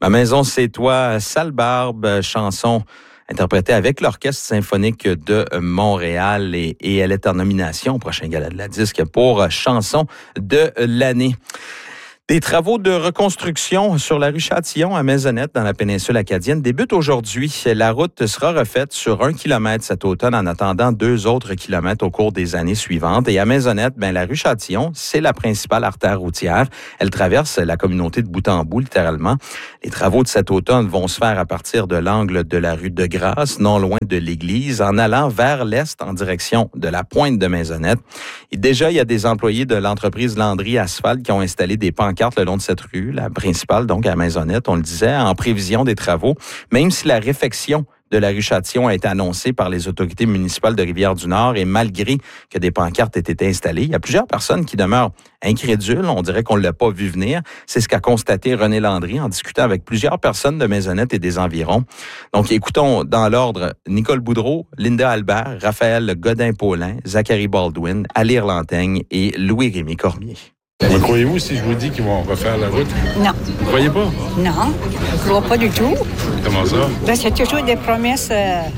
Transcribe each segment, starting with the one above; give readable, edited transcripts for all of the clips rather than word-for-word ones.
Ma maison, c'est toi, Sale Barbe, chanson interprétée avec l'Orchestre symphonique de Montréal et elle est en nomination au prochain Gala de la disque pour chanson de l'année. Des travaux de reconstruction sur la rue Châtillon à Maisonnette dans la péninsule acadienne débutent aujourd'hui. La route sera refaite sur 1 kilomètre cet automne en attendant 2 autres kilomètres au cours des années suivantes. Et à Maisonnette, la rue Châtillon, c'est la principale artère routière. Elle traverse la communauté de bout en bout, littéralement. Les travaux de cet automne vont se faire à partir de l'angle de la rue de Grâce, non loin de l'église, en allant vers l'est en direction de la pointe de Maisonnette. Et déjà, il y a des employés de l'entreprise Landry Asphalte qui ont installé des pancartes le long de cette rue, la principale, donc à Maisonnette, on le disait, en prévision des travaux. Même si la réfection de la rue Châtillon a été annoncée par les autorités municipales de Rivière-du-Nord et malgré que des pancartes aient été installées, il y a plusieurs personnes qui demeurent incrédules. On dirait qu'on ne l'a pas vu venir. C'est ce qu'a constaté René Landry en discutant avec plusieurs personnes de Maisonnette et des environs. Donc, écoutons dans l'ordre Nicole Boudreau, Linda Albert, Raphaël Godin-Paulin, Zachary Baldwin, Alire Lantaigne et Louis-Rémy Cormier. Me croyez-vous si je vous dis qu'ils vont refaire la route? Non. Vous croyez pas? Non, je ne crois pas du tout. Comment ça? C'est toujours des promesses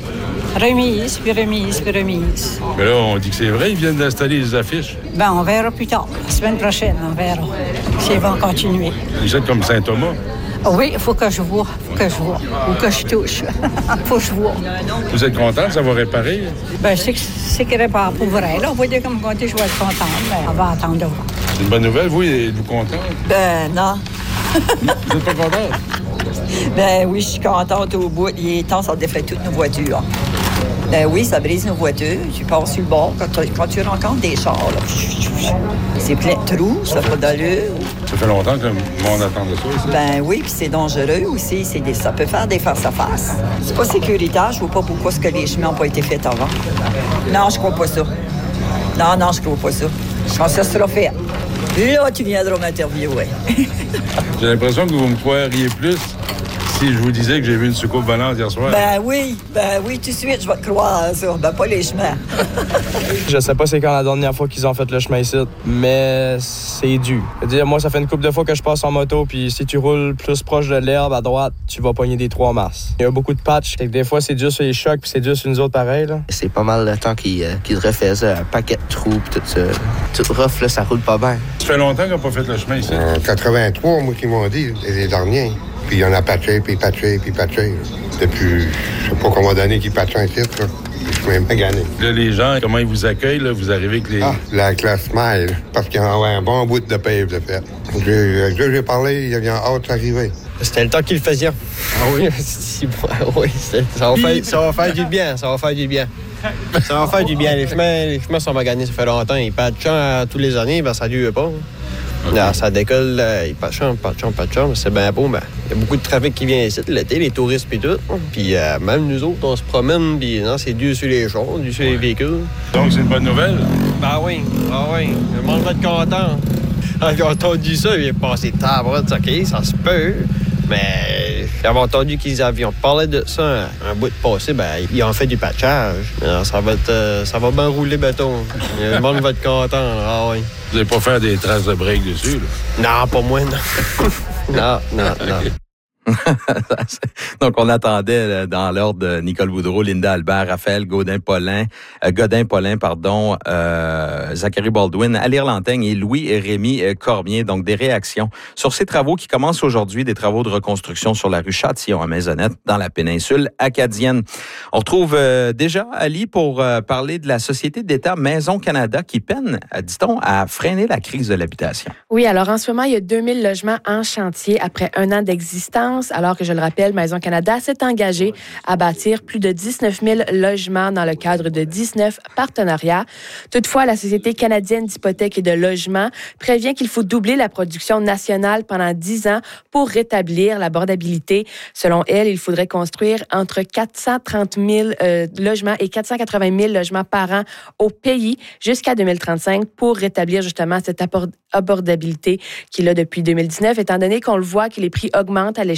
remises, puis remises, puis remises. Mais là, on dit que c'est vrai, ils viennent d'installer les affiches. On verra plus tard. La semaine prochaine, on verra s'ils vont continuer. Vous êtes comme Saint-Thomas. Oui, il faut que je vois, ou que je touche. Faut que je vois. Vous êtes content que ça va réparer? C'est qu'il répare pour vrai. Là, on va dire comme on dit, je vais être contente, mais on va attendre de voir. C'est une bonne nouvelle, vous, êtes-vous content? Non. Vous n'êtes pas contente? Oui, je suis contente au bout. Il est temps, ça défait toutes nos voitures. Oui, ça brise nos voitures. Tu passes sur le bord. Quand tu rencontres des chars, là, c'est plein de trous, ça n'a pas d'allure. Ça fait longtemps que le monde attend de ça. Oui, puis c'est dangereux aussi. Ça peut faire des face-à-face. C'est pas sécuritaire. Je vois pas pourquoi que les chemins n'ont pas été faits avant. Non, je crois pas ça. Non, je crois pas ça. Je pense que ça sera fait. Là, tu viendras m'interviewer. J'ai l'impression que vous me croiriez plus si je vous disais que j'ai vu une soucoupe volante hier soir. Oui, tout de suite, je vais te croire à ça. Pas les chemins. Je sais pas c'est quand la dernière fois qu'ils ont fait le chemin ici, mais c'est dû. C'est-à-dire, moi, ça fait une couple de fois que je passe en moto, puis si tu roules plus proche de l'herbe à droite, tu vas pogner des 3 masses. Il y a beaucoup de patchs, et des fois, c'est dur sur les chocs, puis c'est dur sur nous autres pareil, là. C'est pas mal le temps qu'ils refaisaient un paquet de trous, puis tout ça. Tout rough, là, ça roule pas bien. Ça fait longtemps qu'ils n'ont pas fait le chemin ici. En 83, moi, qu'ils m'ont dit, les derniers. Puis il y en a patché, puis patché. Depuis, je sais pas combien d'années qu'ils patchent ici, là. Je suis même pas gagné. Là, les gens, comment ils vous accueillent, là? Vous arrivez avec les... La classe smile, parce qu'ils ont un bon bout de pave de fait. J'ai parlé, il y avait hâte d'arriver. C'était le temps qu'ils le faisaient. Ah oui? Oui, ça va faire du bien, Ça va faire du bien. Les chemins sont maganés, ça fait longtemps. Ils patchent tous les années, ça dure pas. Okay. Ça décolle, ils patchent, mais c'est bien beau. Il y a beaucoup de trafic qui vient ici, l'été, les touristes et tout. Puis même nous autres, on se promène, puis c'est dur sur les chars, dur sur les véhicules. Donc, c'est une bonne nouvelle? Oui. Le monde va être content. J'ai entendu ça, il est passé table, OK, ça se peut. Mais j'avais entendu qu'ils avaient parlé de ça un bout de passé, ils ont fait du patchage. Ça va bien rouler béton. Le monde va être content. Ah oui. Vous n'allez pas faire des traces de break dessus, là? Non, pas moi, non. Non. Donc, on attendait dans l'ordre de Nicole Boudreau, Linda Albert, Raphaël Godin-Paulin, Zachary Baldwin, Alire Lantaigne et Louis-Rémy Cormier. Donc, des réactions sur ces travaux qui commencent aujourd'hui, des travaux de reconstruction sur la rue Châtillon à Maisonnette, dans la péninsule acadienne. On retrouve déjà Ali pour parler de la Société d'État Maison Canada qui peine, dit-on, à freiner la crise de l'habitation. Oui, alors en ce moment, il y a 2000 logements en chantier après 1 an d'existence. Alors que, je le rappelle, Maison Canada s'est engagé à bâtir plus de 19 000 logements dans le cadre de 19 partenariats. Toutefois, la Société canadienne d'hypothèques et de logement prévient qu'il faut doubler la production nationale pendant 10 ans pour rétablir l'abordabilité. Selon elle, il faudrait construire entre 430 000 logements et 480 000 logements par an au pays jusqu'à 2035 pour rétablir justement cette abordabilité qu'il a depuis 2019, étant donné qu'on le voit que les prix augmentent à l'échelle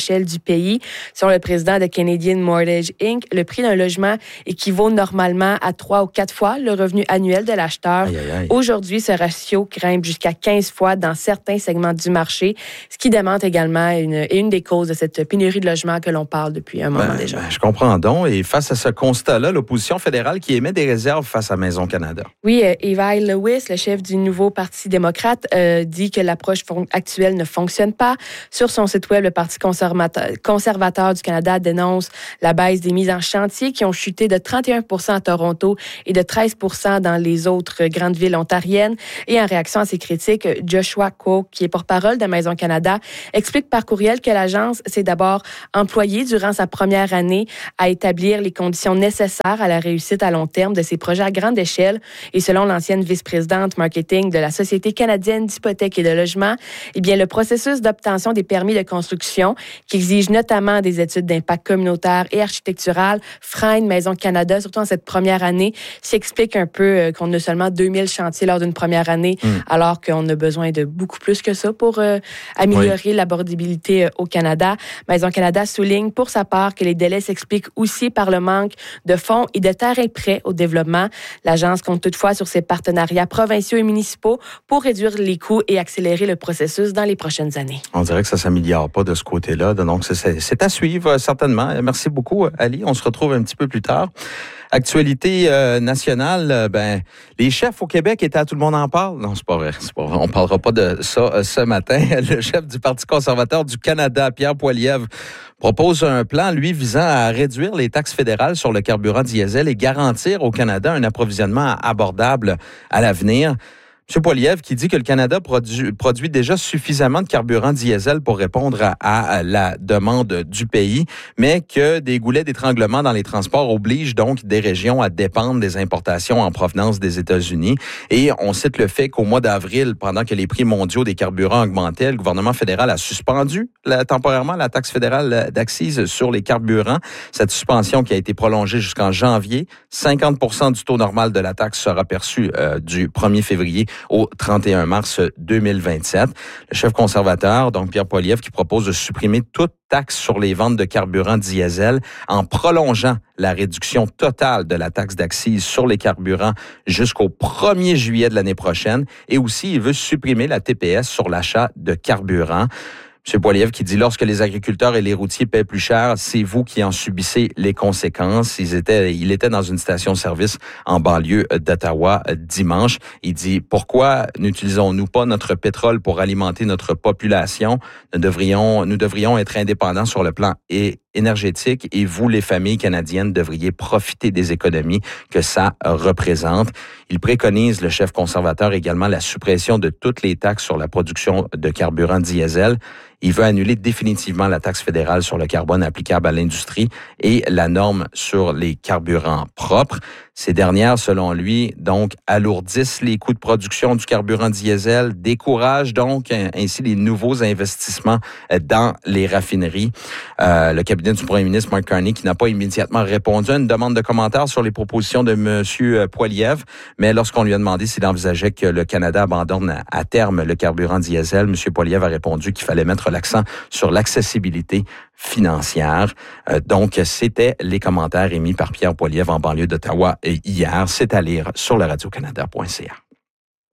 l'échelle du pays. Selon le président de Canadian Mortgage Inc., le prix d'un logement équivaut normalement à 3 ou 4 fois le revenu annuel de l'acheteur. Aïe, aïe, aïe. Aujourd'hui, ce ratio grimpe jusqu'à 15 fois dans certains segments du marché, ce qui démontre également une des causes de cette pénurie de logements que l'on parle depuis un moment déjà. Je comprends donc. Et face à ce constat-là, l'opposition fédérale qui émet des réserves face à Maison Canada. Oui, Eli Lewis, le chef du nouveau Parti démocrate, dit que l'approche actuelle ne fonctionne pas. Sur son site web, le Parti conservateur du Canada dénonce la baisse des mises en chantier qui ont chuté de 31 % à Toronto et de 13 % dans les autres grandes villes ontariennes. Et en réaction à ces critiques, Joshua Quo, qui est porte-parole de Maison Canada, explique par courriel que l'agence s'est d'abord employée durant sa première année à établir les conditions nécessaires à la réussite à long terme de ces projets à grande échelle. Et selon l'ancienne vice-présidente marketing de la Société canadienne d'hypothèques et de logement, eh bien, le processus d'obtention des permis de construction, qui exige notamment des études d'impact communautaire et architectural, freine Maison Canada, surtout en cette première année, s'explique un peu qu'on a seulement 2000 chantiers lors d'une première année, alors qu'on a besoin de beaucoup plus que ça pour améliorer l'abordabilité au Canada. Maison Canada souligne pour sa part que les délais s'expliquent aussi par le manque de fonds et de terrains prêts au développement. L'agence compte toutefois sur ses partenariats provinciaux et municipaux pour réduire les coûts et accélérer le processus dans les prochaines années. On dirait que ça ne s'améliore pas de ce côté-là. Donc, c'est à suivre, certainement. Merci beaucoup, Ali. On se retrouve un petit peu plus tard. Actualité nationale, les chefs au Québec étaient à Tout le monde en parle. Non, c'est pas vrai. On ne parlera pas de ça ce matin. Le chef du Parti conservateur du Canada, Pierre Poilievre, propose un plan, lui, visant à réduire les taxes fédérales sur le carburant diesel et garantir au Canada un approvisionnement abordable à l'avenir. M. Poilievre qui dit que le Canada produit déjà suffisamment de carburant diesel pour répondre à la demande du pays, mais que des goulets d'étranglement dans les transports obligent donc des régions à dépendre des importations en provenance des États-Unis. Et on cite le fait qu'au mois d'avril, pendant que les prix mondiaux des carburants augmentaient, le gouvernement fédéral a suspendu temporairement la taxe fédérale d'accise sur les carburants. Cette suspension qui a été prolongée jusqu'en janvier. 50 % du taux normal de la taxe sera perçu du 1er février au 31 mars 2027. Le chef conservateur, donc Pierre Poilievre, qui propose de supprimer toute taxe sur les ventes de carburant diesel en prolongeant la réduction totale de la taxe d'accise sur les carburants jusqu'au 1er juillet de l'année prochaine. Et aussi, il veut supprimer la TPS sur l'achat de carburant. M. Poilievre qui dit, lorsque les agriculteurs et les routiers paient plus cher, c'est vous qui en subissez les conséquences. Il était dans une station-service en banlieue d'Ottawa dimanche. Il dit, pourquoi n'utilisons-nous pas notre pétrole pour alimenter notre population? Nous devrions être indépendants sur le plan énergétique et vous, les familles canadiennes, devriez profiter des économies que ça représente. Il préconise, le chef conservateur, également la suppression de toutes les taxes sur la production de carburant diesel. Il veut annuler définitivement la taxe fédérale sur le carbone applicable à l'industrie et la norme sur les carburants propres. Ces dernières, selon lui, donc, alourdissent les coûts de production du carburant diesel, découragent donc ainsi les nouveaux investissements dans les raffineries. Le cabinet du premier ministre Mark Carney, qui n'a pas immédiatement répondu à une demande de commentaires sur les propositions de M. Poilievre, mais lorsqu'on lui a demandé s'il envisageait que le Canada abandonne à terme le carburant diesel, M. Poilievre a répondu qu'il fallait mettre l'accent sur l'accessibilité financière. Donc, c'était les commentaires émis par Pierre Poilievre en banlieue d'Ottawa hier. C'est à lire sur le radiocanada.ca.